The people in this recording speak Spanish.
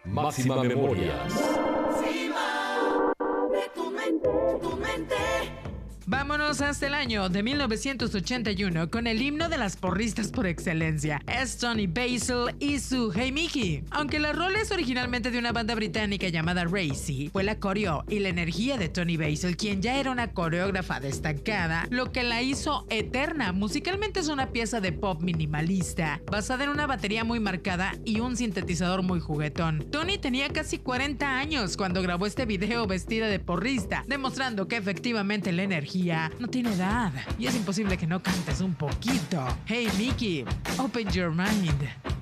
Máxima Memorias. Tu mente. Vámonos hasta el año de 1981 con el himno de las porristas por excelencia. Es Toni Basil y su Hey Mickey. Aunque la rola es originalmente de una banda británica llamada Racy, fue la coreo y la energía de Toni Basil, quien ya era una coreógrafa destacada, lo que la hizo eterna. Musicalmente es una pieza de pop minimalista, basada en una batería muy marcada y un sintetizador muy juguetón. Toni tenía casi 40 años cuando grabó este video vestida de porrista, demostrando que efectivamente la energía no tiene edad y es imposible que no cantes un poquito. Hey Mickey, open your mind.